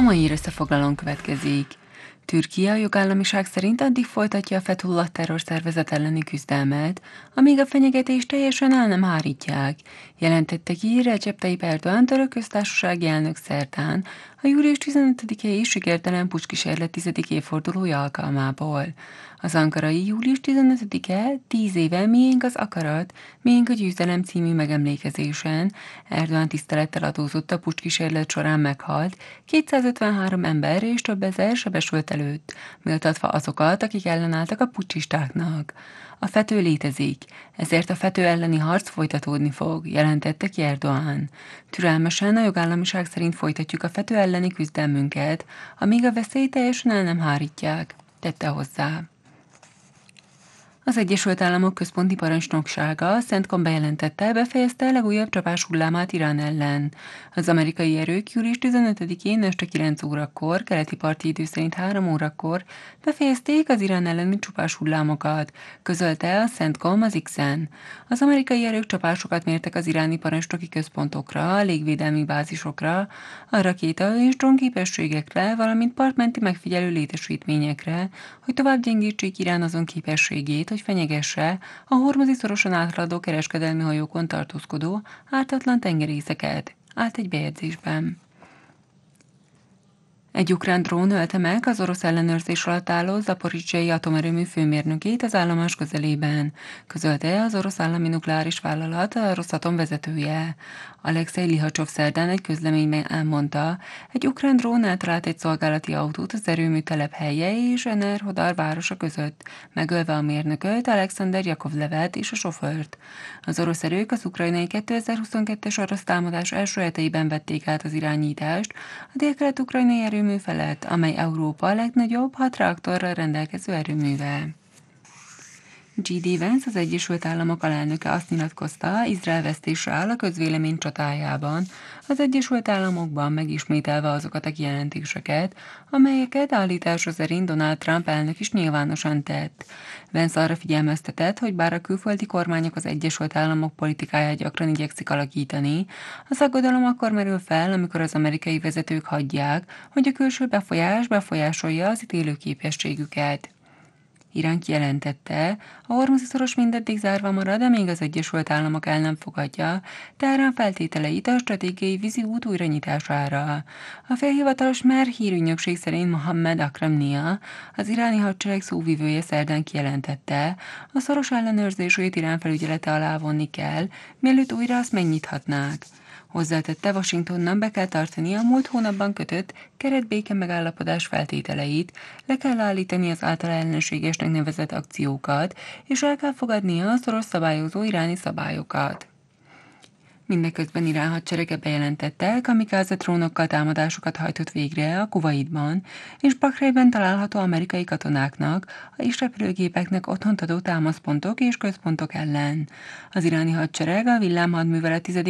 mai összefoglalón következik. Türkia jogállamiság szerint addig folytatja a Fethullah terrorszervezet elleni küzdelmet, amíg a fenyegetést teljesen el nem hárítják, jelentette ki Recep Tayyip Erdoğan török köztársasági elnök szerdán, a július 15-i sikertelen pucskísérlet 10. évfordulója alkalmából. Az ankarai július 15-e 10 éve Miénk az akarat, miénk a győzelem című megemlékezésen Erdoğan tisztelettel adózott a pucskísérlet során meghalt 253 ember és több ezer sebesült előtt, méltatva azokat, akik ellenálltak a puccsistáknak. A fető létezik, ezért a fető elleni harc folytatódni fog, jelentette ki Erdoğan. Türelmesen a jogállamiság szerint folytatjuk a fető elleni küzdelmünket, amíg a veszélyt teljesen el nem hárítják, tette hozzá. Az Egyesült Államok központi parancsnoksága CENTCOM bejelentette, befejezte a legújabb csapás hullámát Irán ellen. Az amerikai erők július 15-én este 9 órakor, keleti parti idő szerint 3 órakor befejezték az Irán elleni csapás hullámokat, közölte a CENTCOM az X-en. Az amerikai erők csapásokat mértek az iráni parancsnoki központokra, a légvédelmi bázisokra, a rakéta és drónképességekre, valamint partmenti megfigyelő létesítményekre, hogy tovább gyengítsék Irán azon képességét, hogy fenyegesse a Hormuzi szoroson áthaladó kereskedelmi hajókon tartózkodó ártatlan tengerészeket, állt egy bejegyzésben. Egy ukrán drón ölte meg az orosz ellenőrzés alatt álló Zaporizzsei atomerőmű főmérnökét az állomás közelében, közölte az orosz állami nukleáris vállalat a Rosatom vezetője. Alexei Lihacsov szerdán egy közleményben elmondta, egy ukrán drón eltalált egy szolgálati autót az erőmű telephelye és Enerhodar városa között, megölve a mérnököt, Alexander Yakovlevet és a sofőrt. Az orosz erők az ukrajnai 2022-es orosz támadás első heteiben vették át az irányítást a délkelet-ukrajnai erőmű felett, amely Európa legnagyobb 6 reaktorral rendelkező erőműve. J.D. Vance, az Egyesült Államok alelnöke azt nyilatkozta, Izrael vesztésre áll a közvélemény csatájában, az Egyesült Államokban megismételve azokat a kijelentéseket, amelyeket állítása szerint Donald Trump elnök is nyilvánosan tett. Vance arra figyelmeztetett, hogy bár a külföldi kormányok az Egyesült Államok politikáját gyakran igyekszik alakítani, az aggodalom akkor merül fel, amikor az amerikai vezetők hagyják, hogy a külső befolyás befolyásolja az ítélőképességüket. Irán kijelentette, a Hormuzi szoros mindeddig zárva marad, amíg az Egyesült Államok el nem fogadja Teherán feltételeit a stratégiai vízi út újranyitására. A félhivatalos MER hírügynökség szerint Mohammed Akramnia, az iráni hadsereg szóvivője szerdán kijelentette, a szoros ellenőrzését Irán felügyelete alá vonni kell, mielőtt újra azt megnyithatnák. Hozzátette, Washingtonnak be kell tartani a múlt hónapban kötött keretbéke megállapodás feltételeit, le kell állítani az általa ellenségesnek nevezett akciókat, és el kell fogadnia a szoros szabályozó iráni szabályokat. Mindeközben Irán hadserege bejelentette, kamikáze drónokkal támadásokat hajtott végre a Kuwaitban és Bahreinben található amerikai katonáknak és repülőgépeknek otthont adó támaszpontok és központok ellen. Az iráni hadsereg a villámhadművelet 10.